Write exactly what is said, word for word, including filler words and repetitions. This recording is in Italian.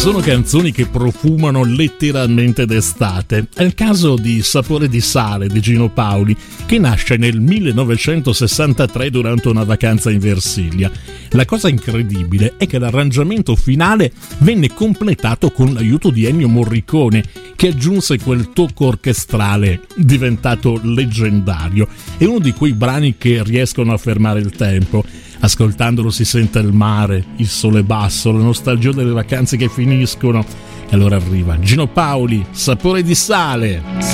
sono canzoni che profumano letteralmente d'estate. È il caso di Sapore di sale di Gino Paoli, che nasce nel millenovecentosessantatré durante una vacanza in Versilia. La cosa incredibile è che l'arrangiamento finale venne completato con l'aiuto di Ennio Morricone, che aggiunse quel tocco orchestrale diventato leggendario. È uno di quei brani che riescono a fermare il tempo. Ascoltandolo si sente il mare, il sole basso, la nostalgia delle vacanze che finiscono. E allora arriva Gino Paoli, Sapore di sale.